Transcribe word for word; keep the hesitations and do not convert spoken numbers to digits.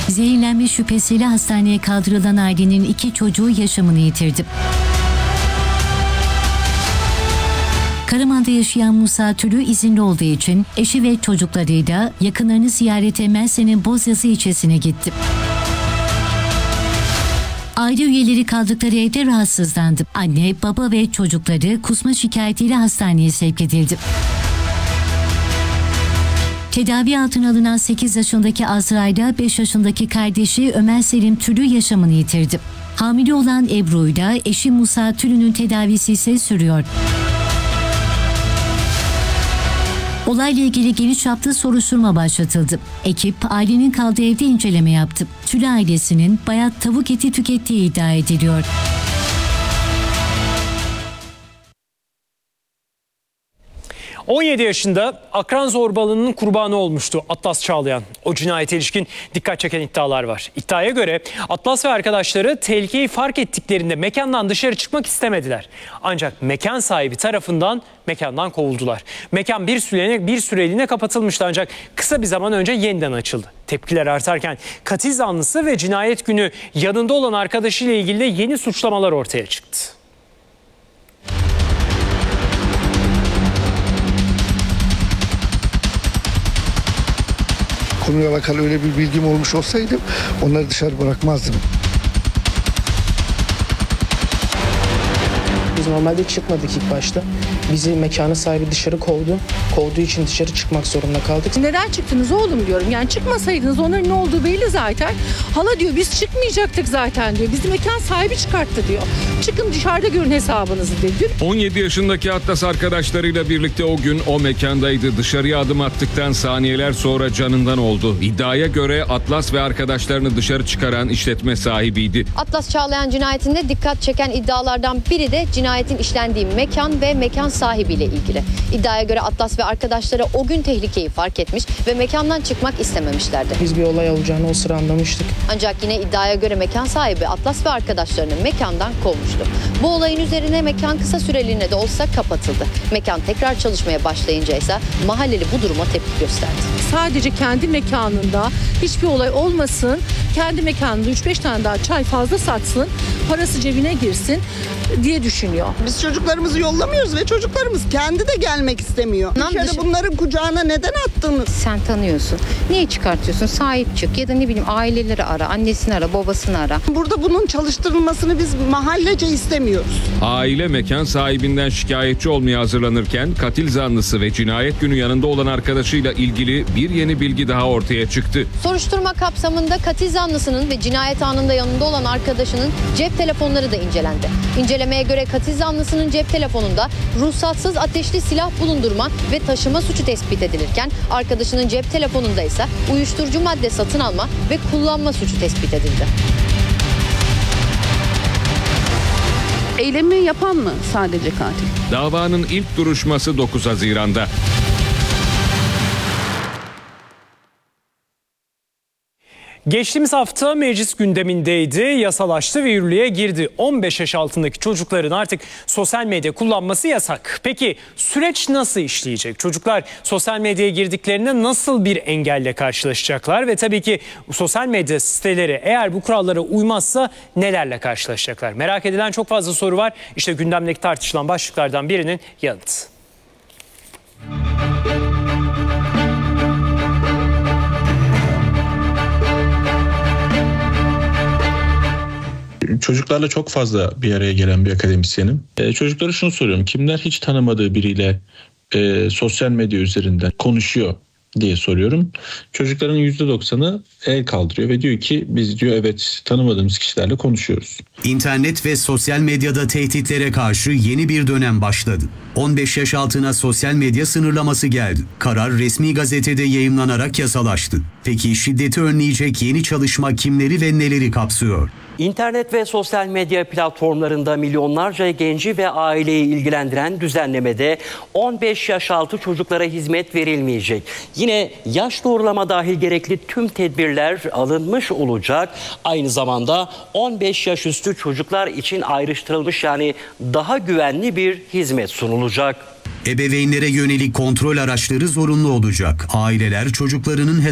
Zehirlenme şüphesiyle hastaneye kaldırılan ailenin iki çocuğu yaşamını yitirdi. Karaman'da yaşayan Musa Tülü izinli olduğu için eşi ve çocuklarıyla yakınlarını ziyarete Mersin'in Bozyazı ilçesine gitti. Aile üyeleri kaldıkları evde rahatsızlandı. Anne, baba ve çocukları kusma şikayetiyle hastaneye sevk edildi. Tedavi altına alınan sekiz yaşındaki Azra'yla beş yaşındaki kardeşi Ömer Selim Tülü yaşamını yitirdi. Hamile olan Ebru'yla eşi Musa Tülü'nün tedavisi ise sürüyor. Olayla ilgili geniş çaplı soruşturma başlatıldı. Ekip ailenin kaldığı evde inceleme yaptı. Tülü ailesinin bayat tavuk eti tükettiği iddia ediliyor. on yedi yaşında akran zorbalığının kurbanı olmuştu Atlas Çağlayan. O cinayete ilişkin dikkat çeken iddialar var. İddiaya göre Atlas ve arkadaşları tehlikeyi fark ettiklerinde mekandan dışarı çıkmak istemediler. Ancak mekan sahibi tarafından mekandan kovuldular. Mekan bir süreliğine, bir süreliğine kapatılmıştı ancak kısa bir zaman önce yeniden açıldı. Tepkiler artarken katil zanlısı ve cinayet günü yanında olan arkadaşıyla ilgili de yeni suçlamalar ortaya çıktı. Konuyla alakalı öyle bir bilgim olmuş olsaydı onları dışarı bırakmazdım. Biz normalde çıkmadık ilk başta. Bizi mekanın sahibi dışarı kovdu. Kovduğu için dışarı çıkmak zorunda kaldık. Neden çıktınız oğlum diyorum. Yani çıkmasaydınız onların ne olduğu belli zaten. Hala diyor biz çıkmayacaktık zaten diyor. Bizi mekan sahibi çıkarttı diyor. Çıkın dışarıda görün hesabınızı dedi. on yedi yaşındaki Atlas arkadaşlarıyla birlikte o gün o mekandaydı. Dışarıya adım attıktan saniyeler sonra canından oldu. İddiaya göre Atlas ve arkadaşlarını dışarı çıkaran işletme sahibiydi. Atlas Çağlayan cinayetinde dikkat çeken iddialardan biri de cinayetin işlendiği mekan ve mekan sahibiyle ilgili. İddiaya göre Atlas ve arkadaşları o gün tehlikeyi fark etmiş ve mekandan çıkmak istememişlerdi. Biz bir olay olacağını o sıra anlamıştık. Ancak yine iddiaya göre mekan sahibi Atlas ve arkadaşlarını mekandan kovmuştu. Bu olayın üzerine mekan kısa süreliğine de olsa kapatıldı. Mekan tekrar çalışmaya başlayınca ise mahalleli bu duruma tepki gösterdi. Sadece kendi mekanında hiçbir olay olmasın. Kendi mekanında üç beş tane daha çay fazla satsın. Parası cebine girsin diye düşünüyor. Biz çocuklarımızı yollamıyoruz ve çocuklarımız kendi de gelmek istemiyor. Dışarı bunların kucağına neden attınız? Sen tanıyorsun. Niye çıkartıyorsun? Sahip çık ya da ne bileyim aileleri ara, annesini ara, babasını ara. Burada bunun çalıştırılmasını biz mahallece istemiyoruz. Aile mekan sahibinden şikayetçi olmaya hazırlanırken katil zanlısı ve cinayet günü yanında olan arkadaşıyla ilgili bir yeni bilgi daha ortaya çıktı. Soruşturma kapsamında katil zanlısının ve cinayet anında yanında olan arkadaşının cep telefonları da incelendi. İncelemeye göre katil zanlısının cep telefonunda ruhsatsız ateşli silah bulundurma ve taşıma suçu tespit edilirken arkadaşının cep telefonunda ise uyuşturucu madde satın alma ve kullanma suçu tespit edildi. Eylemi yapan mı sadece katil? Davanın ilk duruşması dokuz Haziran'da. Geçtiğimiz hafta meclis gündemindeydi, yasalaştı ve yürürlüğe girdi. on beş yaş altındaki çocukların artık sosyal medya kullanması yasak. Peki süreç nasıl işleyecek? Çocuklar sosyal medyaya girdiklerinde nasıl bir engelle karşılaşacaklar? Ve tabii ki sosyal medya siteleri eğer bu kurallara uymazsa nelerle karşılaşacaklar? Merak edilen çok fazla soru var. İşte gündemdeki tartışılan başlıklardan birinin yanıtı. Çocuklarla çok fazla bir araya gelen bir akademisyenim. Ee, çocuklara şunu soruyorum. Kimler hiç tanımadığı biriyle e, sosyal medya üzerinden konuşuyor diye soruyorum. Çocukların yüzde doksanı el kaldırıyor ve diyor ki biz diyor evet tanımadığımız kişilerle konuşuyoruz. İnternet ve sosyal medyada tehditlere karşı yeni bir dönem başladı. on beş yaş altına sosyal medya sınırlaması geldi. Karar resmi gazetede yayımlanarak yasalaştı. Peki şiddeti önleyecek yeni çalışma kimleri ve neleri kapsıyor? İnternet ve sosyal medya platformlarında milyonlarca genci ve aileyi ilgilendiren düzenlemede on beş yaş altı çocuklara hizmet verilmeyecek. Yine yaş doğrulama dahil gerekli tüm tedbirler alınmış olacak. Aynı zamanda on beş yaş üstü çocuklar için ayrıştırılmış yani daha güvenli bir hizmet sunulacak. Ebeveynlere yönelik kontrol araçları zorunlu olacak. Aileler çocuklarının